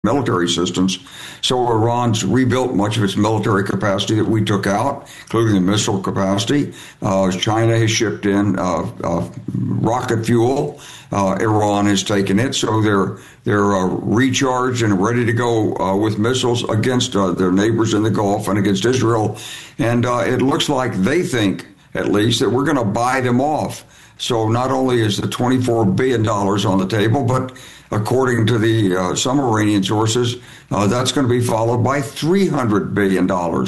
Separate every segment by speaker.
Speaker 1: military assistance. So Iran's rebuilt much of its military capacity that we took out, including the missile capacity. China has shipped in rocket fuel. Iran has taken it, so they're recharged and ready to go with missiles against their neighbors in the Gulf and against Israel. And it looks like they think, at least, that we're going to buy them off. So not only is the $24 billion on the table, but according to some Iranian sources, that's going to be followed by $300 billion.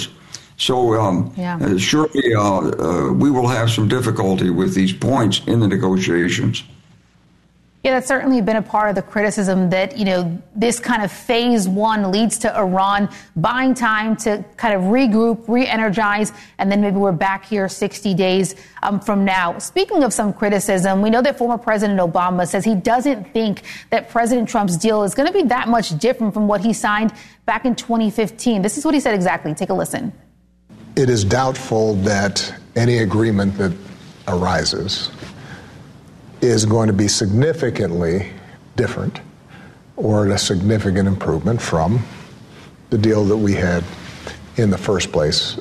Speaker 1: So surely we will have some difficulty with these points in the negotiations.
Speaker 2: Yeah, that's certainly been a part of the criticism that, this kind of phase one leads to Iran buying time to kind of regroup, re-energize, and then maybe we're back here 60 days from now. Speaking of some criticism, we know that former President Obama says he doesn't think that President Trump's deal is going to be that much different from what he signed back in 2015. This is what he said exactly. Take a listen.
Speaker 3: It is doubtful that any agreement that arises is going to be significantly different or a significant improvement from the deal that we had in the first place.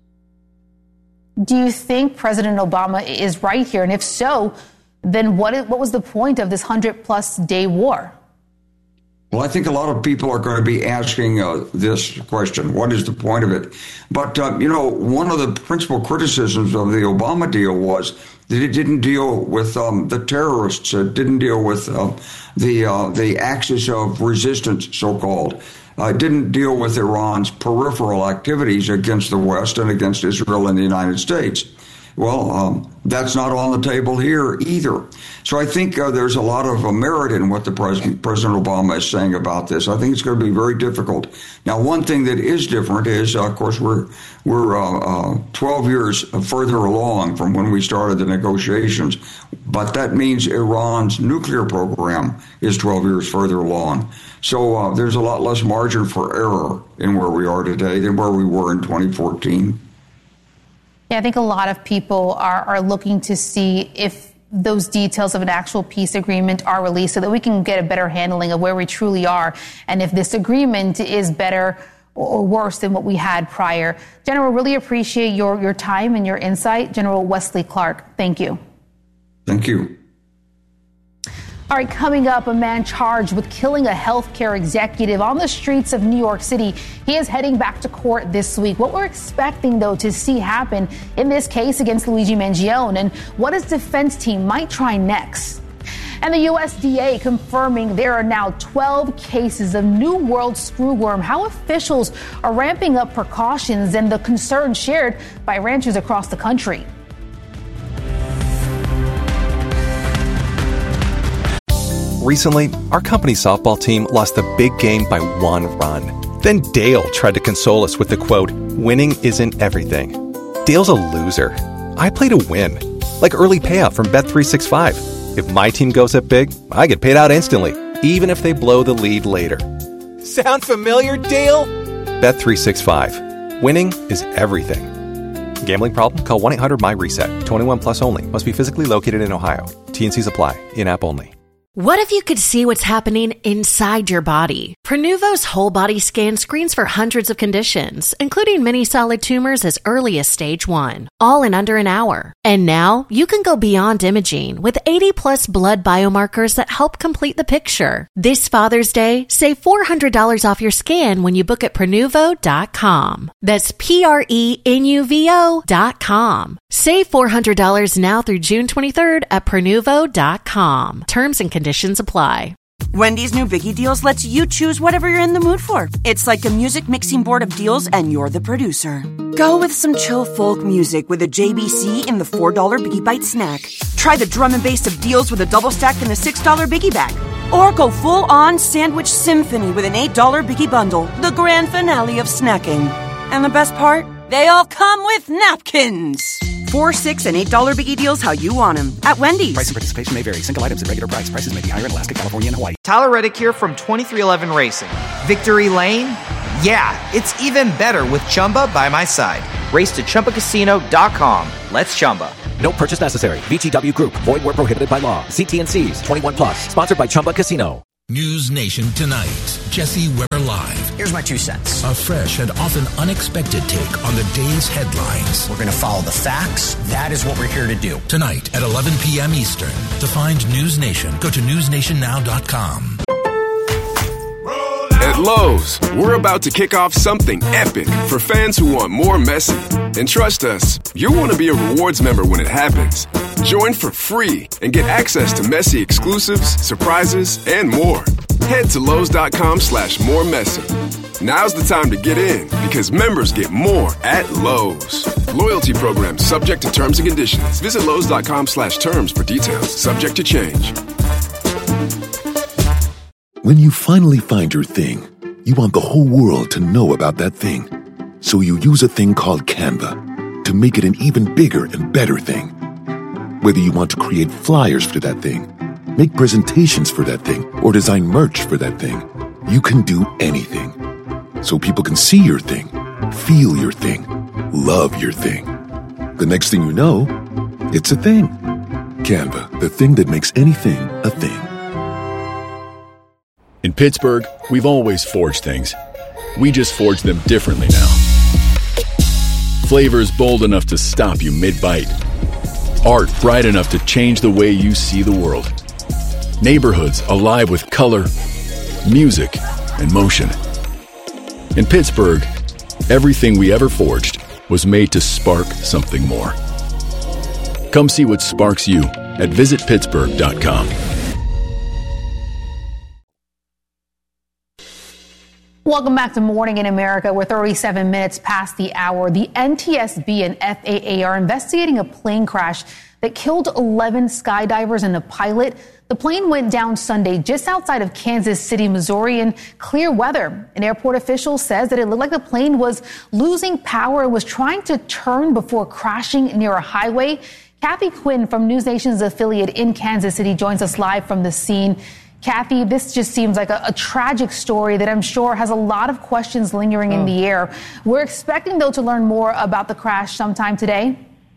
Speaker 2: Do you think President Obama is right here? And if so, then what was the point of this 100+ day war?
Speaker 1: Well, I think a lot of people are going to be asking this question. What is the point of it? But, one of the principal criticisms of the Obama deal was that it didn't deal with the terrorists. It didn't deal with the axis of resistance, so-called. It didn't deal with Iran's peripheral activities against the West and against Israel and the United States. Well, that's not on the table here either. So I think there's a lot of merit in what the President Obama is saying about this. I think it's going to be very difficult. Now, one thing that is different is, of course, we're 12 years further along from when we started the negotiations, but that means Iran's nuclear program is 12 years further along. So there's a lot less margin for error in where we are today than where we were in 2014.
Speaker 2: Yeah, I think a lot of people are looking to see if those details of an actual peace agreement are released so that we can get a better handling of where we truly are and if this agreement is better or worse than what we had prior. General, really appreciate your time and your insight. General Wesley Clark, thank you.
Speaker 1: Thank you.
Speaker 2: All right, coming up, a man charged with killing a healthcare executive on the streets of New York City. He is heading back to court this week. What we're expecting, though, to see happen in this case against Luigi Mangione, and what his defense team might try next. And the USDA confirming there are now 12 cases of New World screwworm. How officials are ramping up precautions and the concerns shared by ranchers across the country.
Speaker 4: Recently, our company's softball team lost the big game by 1 run. Then Dale tried to console us with the quote, "Winning isn't everything." Dale's a loser. I play to win. Like early payout from Bet365. If my team goes up big, I get paid out instantly, even if they blow the lead later.
Speaker 5: Sound familiar, Dale?
Speaker 4: Bet365. Winning is everything. Gambling problem? Call 1-800-MY-RESET. 21 plus only. Must be physically located in Ohio. T&Cs apply. In-app only.
Speaker 6: What if you could see what's happening inside your body? Prenuvo's whole body scan screens for hundreds of conditions, including many solid tumors as early as stage 1, all in under an hour. And now you can go beyond imaging with 80+ blood biomarkers that help complete the picture. This Father's Day, save $400 off your scan when you book at Prenuvo.com. That's Prenuvo.com. Save $400 now through June 23rd at Prenuvo.com. Terms and conditions apply.
Speaker 7: Wendy's new Biggie Deals lets you choose whatever you're in the mood for. It's like a music mixing board of deals, and you're the producer. Go with some chill folk music with a JBC in the $4 Biggie Bite snack. Try the drum and bass of deals with a double stack in the $6 Biggie Bag. Or go full-on sandwich symphony with an $8 Biggie Bundle, the grand finale of snacking. And the best part? They all come with napkins. $4, $6, and $8 Biggie Deals how you want them at Wendy's.
Speaker 8: Price and participation may vary. Single items at regular price. Prices may be higher in Alaska, California, and Hawaii.
Speaker 5: Tyler Reddick here from 2311 Racing. Victory Lane? Yeah, it's even better with Chumba by my side. Race to ChumbaCasino.com. Let's Chumba.
Speaker 8: No purchase necessary. VGW Group. Void where prohibited by law. See T&Cs. 21 plus. Sponsored by Chumba Casino.
Speaker 9: News Nation Tonight. Jesse Weber Live.
Speaker 10: Here's my 2 cents.
Speaker 9: A fresh and often unexpected take on the day's headlines.
Speaker 10: We're going to follow the facts. That is what we're here to do.
Speaker 9: Tonight at 11 p.m. Eastern. To find News Nation, go to newsnationnow.com.
Speaker 11: At Lowe's, we're about to kick off something epic for fans who want more Messi. And trust us, you'll want to be a rewards member when it happens. Join for free and get access to Messi exclusives, surprises, and more. Head to Lowe's.com/moremessy. Now's the time to get in because members get more at Lowe's. Loyalty program subject to terms and conditions. Visit Lowe's.com/terms for details. Subject to change.
Speaker 12: When you finally find your thing, you want the whole world to know about that thing. So you use a thing called Canva to make it an even bigger and better thing. Whether you want to create flyers for that thing, make presentations for that thing, or design merch for that thing, you can do anything. So people can see your thing, feel your thing, love your thing. The next thing you know, it's a thing. Canva, the thing that makes anything a thing.
Speaker 13: In Pittsburgh, we've always forged things. We just forge them differently now. Flavors bold enough to stop you mid-bite. Art bright enough to change the way you see the world. Neighborhoods alive with color, music, and motion. In Pittsburgh, everything we ever forged was made to spark something more. Come see what sparks you at visitpittsburgh.com.
Speaker 2: Welcome back to Morning in America. We're 37 minutes past the hour. The NTSB and FAA are investigating a plane crash that killed 11 skydivers and a pilot. The plane went down Sunday just outside of Kansas City, Missouri, in clear weather. An airport official says that it looked like the plane was losing power and was trying to turn before crashing near a highway. Kathy Quinn from News Nation's affiliate in Kansas City joins us live from the scene. Kathy, this just seems like a tragic story that I'm sure has a lot of questions lingering in the air. We're expecting, though, to learn more about the crash sometime today.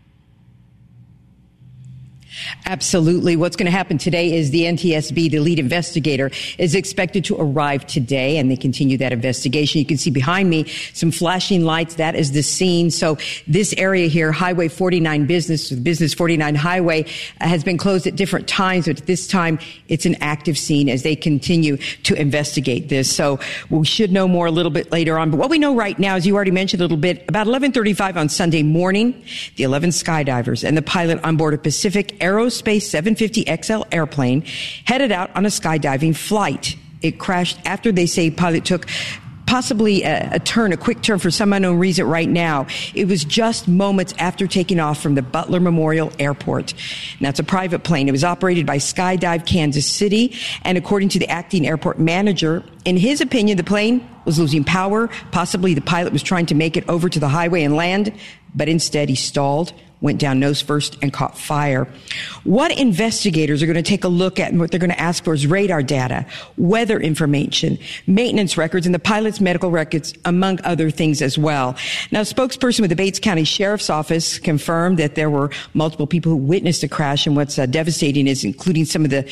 Speaker 14: Absolutely. What's going to happen today is the NTSB, the lead investigator, is expected to arrive today, and they continue that investigation. You can see behind me some flashing lights. That is the scene. So this area here, Highway 49 Business 49 Highway, has been closed at different times, but at this time it's an active scene as they continue to investigate this. So we should know more a little bit later on. But what we know right now, as you already mentioned a little bit, about 11:35 on Sunday morning, the 11 skydivers and the pilot on board a Pacific Aerospace 750 XL airplane headed out on a skydiving flight. It crashed after, they say, pilot took possibly a quick turn for some unknown reason right now. It was just moments after taking off from the Butler Memorial Airport. And that's a private plane. It was operated by Skydive Kansas City. And according to the acting airport manager, in his opinion, the plane was losing power. Possibly the pilot was trying to make it over to the highway and land, but instead he stalled, went down nose first, and caught fire. What investigators are going to take a look at and what they're going to ask for is radar data, weather information, maintenance records, and the pilot's medical records, among other things as well. Now, a spokesperson with the Bates County Sheriff's Office confirmed that there were multiple people who witnessed the crash, and what's devastating is including some of the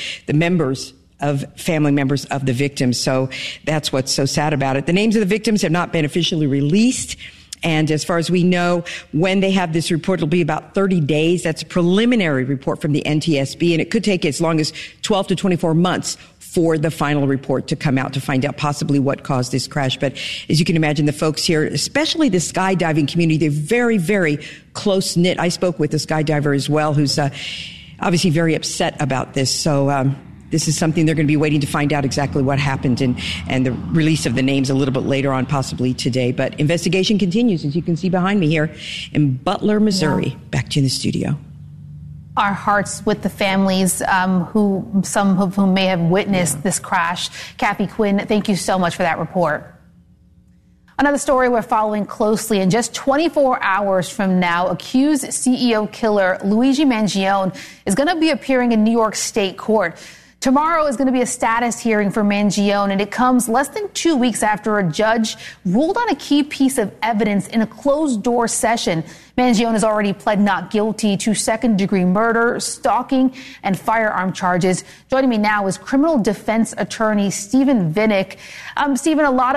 Speaker 14: family members of the victims. So that's what's so sad about it. The names of the victims have not been officially released. And as far as we know, when they have this report, it'll be about 30 days. That's a preliminary report from the NTSB, and it could take as long as 12 to 24 months for the final report to come out to find out possibly what caused this crash. But as you can imagine, the folks here, especially the skydiving community, they're very, very close-knit. I spoke with a skydiver as well who's obviously very upset about this. So this is something they're going to be waiting to find out exactly what happened and the release of the names a little bit later on, possibly today. But investigation continues, as you can see behind me here in Butler, Missouri. Yeah. Back to you in the studio.
Speaker 2: Our hearts with the families some of whom may have witnessed this crash. Kathy Quinn, thank you so much for that report. Another story we're following closely. In just 24 hours from now, accused CEO killer Luigi Mangione is going to be appearing in New York State court. Tomorrow is going to be a status hearing for Mangione, and it comes less than 2 weeks after a judge ruled on a key piece of evidence in a closed-door session. Mangione has already pled not guilty to second-degree murder, stalking, and firearm charges. Joining me now is criminal defense attorney Stephen Vinnick. Stephen, a lot of